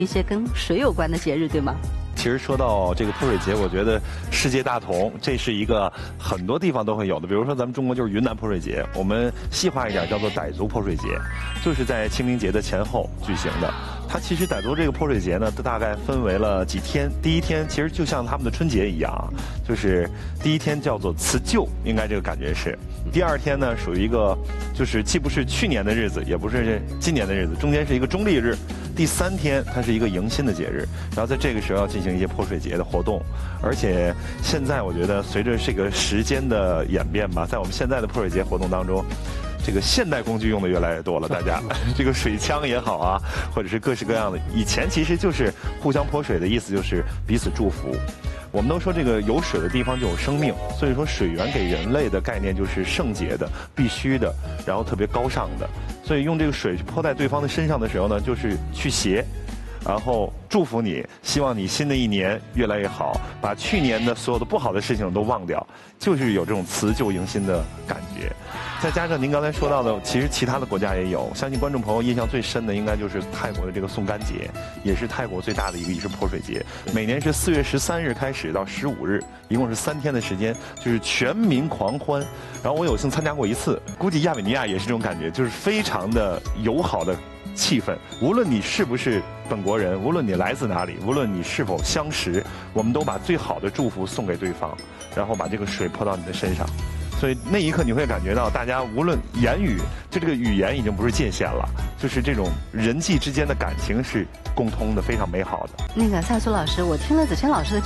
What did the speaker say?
一些跟水有关的节日，对吗？ 其实说到这个泼水节，我觉得世界大同，这是一个很多地方都会有的。比如说咱们中国就是云南泼水节，我们细化一点叫做傣族泼水节，就是在清明节的前后举行的。它其实傣族这个泼水节呢，大概分为了几天。第一天其实就像他们的春节一样，就是第一天叫做辞旧，应该这个感觉是。第二天呢，属于一个就是既不是去年的日子，也不是今年的日子，中间是一个中立日。第三天它是一个迎新的节日，然后在这个时候要进行一些泼水节的活动。而且现在我觉得随着这个时间的演变吧，在我们现在的泼水节活动当中，这个现代工具用的越来越多了，大家这个水枪也好啊，或者是各式各样的，以前其实就是互相泼水的意思，就是彼此祝福。我们都说这个有水的地方就有生命，所以说水源给人类的概念就是圣洁的、必须的，然后特别高尚的。所以用这个水泼在对方的身上的时候呢，就是驱邪，然后祝福你，希望你新的一年越来越好，把去年的所有的不好的事情都忘掉，就是有这种辞旧迎新的感觉。再加上您刚才说到的，其实其他的国家也有，相信观众朋友印象最深的应该就是泰国的这个送干节，也是泰国最大的一个仪式泼水节。每年是4月13日开始到15日，一共是3天的时间，就是全民狂欢。然后我有幸参加过一次，估计亚美尼亚也是这种感觉，就是非常的友好的气氛。无论你是不是本国人，无论你来自哪里，无论你是否相识，我们都把最好的祝福送给对方，然后把这个水泼到你的身上。所以那一刻你会感觉到，大家无论言语，就这个语言已经不是界限了，就是这种人际之间的感情是共通的，非常美好的。 那个赛苏老师，我听了子谦老师的